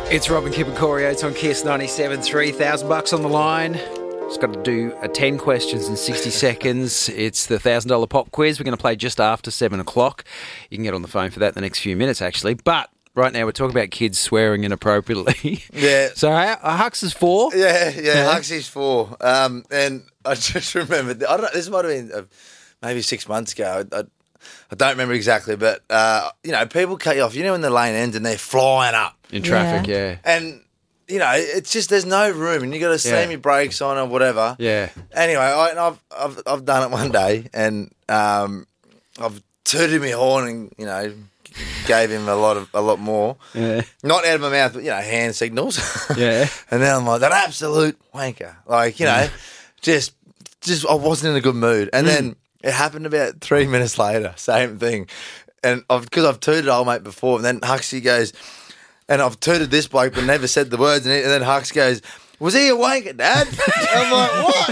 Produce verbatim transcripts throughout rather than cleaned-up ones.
It's Robin, Kip and Corey Oates on Kiss ninety-seven, three thousand bucks on the line. Just got to do a ten questions in sixty seconds. It's the one thousand dollars pop quiz. We're going to play just after seven o'clock. You can get on the phone for that in the next few minutes, actually. But right now we're talking about kids swearing inappropriately. Yeah. So uh, Hux is four. Yeah, yeah, Yeah. Huxley's four. Um, and I just remembered, I don't know, this might have been uh, maybe six months ago. I, I, I don't remember exactly, but, uh, you know, people cut you off. You know when the lane ends and they're flying up. In traffic, yeah. And, you know, it's just there's no room and you got to slam Yeah. your brakes on or whatever. Yeah. Anyway, I, and I've, I've I've done it one day and um, I've tooted my horn and, you know, gave him a lot of a lot more. Yeah. Not out of my mouth, but, you know, hand signals. Yeah. And then I'm like, that absolute wanker. Like, you know, just, just I wasn't in a good mood. And then it happened about three minutes later, same thing. And I've, because I've tooted old mate before, and then Huxley goes, and I've tooted this bloke but never said the words, and, he, and then Hux goes, was he a wanker, Dad? I'm like, what?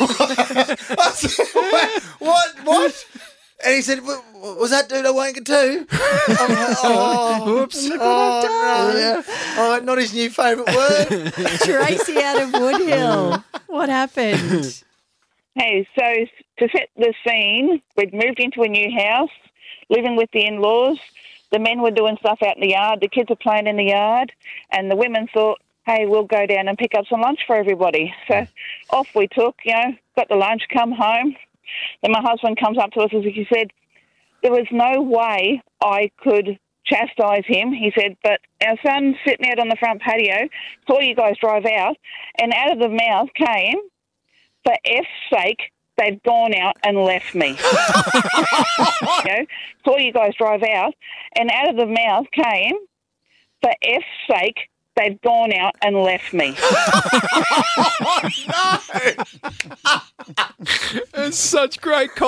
I said, what? What? What? And he said, "W- was that dude a wanker too? I'm like, oh, Whoops. oh, no. Yeah. Oh, not his new favourite word. Tracy out of Woodhill. What happened? Hey, so to set the scene, we'd moved into a new house, living with the in-laws. The men were doing stuff out in the yard. The kids were playing in the yard. And the women thought, hey, we'll go down and pick up some lunch for everybody. So off we took, you know, got the lunch, come home. Then my husband comes up to us and he said, there was no way I could chastise him. He said, but our son's sitting out on the front patio, saw you guys drive out, and out of the mouth came, for F's sake, they've gone out and left me. You know, saw you guys drive out, and out of the mouth came, for F's sake, they've gone out and left me. It's such great